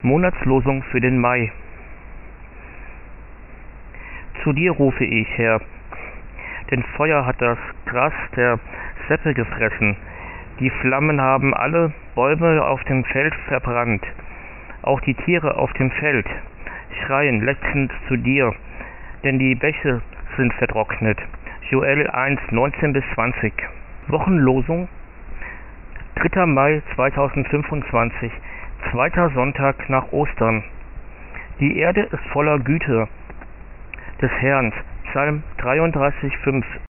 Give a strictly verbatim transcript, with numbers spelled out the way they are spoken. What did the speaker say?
Monatslosung für den Mai. Zu dir rufe ich, Herr, denn Feuer hat das Gras der Steppe gefressen. Die Flammen haben alle Bäume auf dem Feld verbrannt. Auch die Tiere auf dem Feld schreien letztend zu dir, denn die Bäche sind vertrocknet. Joel eins, neunzehn bis zwanzig. Wochenlosung dritter Mai zweitausendfünfundzwanzig, zweiter Sonntag nach Ostern. Die Erde ist voller Güte des Herrn. Psalm dreiunddreißig, fünf.